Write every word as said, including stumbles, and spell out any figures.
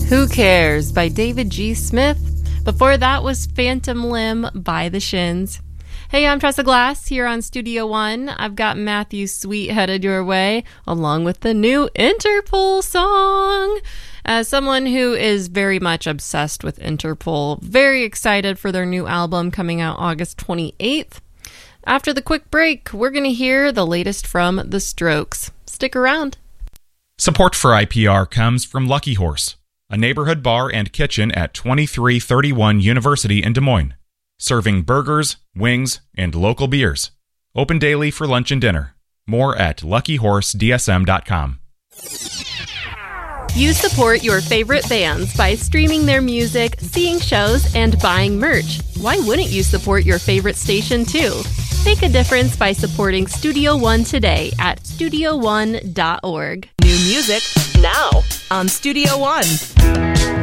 Who Cares by David G. Smith. Before that was Phantom Limb by The Shins. Hey, I'm Tressa Glass here on Studio One. I've got Matthew Sweet headed your way, along with the new Interpol song. As someone who is very much obsessed with Interpol, very excited for their new album coming out August twenty-eighth. After the quick break, we're going to hear the latest from The Strokes. Stick around. Support for I P R comes from Lucky Horse, a neighborhood bar and kitchen at twenty-three thirty-one University in Des Moines, serving burgers, wings, and local beers. Open daily for lunch and dinner. More at lucky horse d s m dot com. You support your favorite bands by streaming their music, seeing shows, and buying merch. Why wouldn't you support your favorite station too? Make a difference by supporting Studio One today at studio one dot org. New music now on Studio One.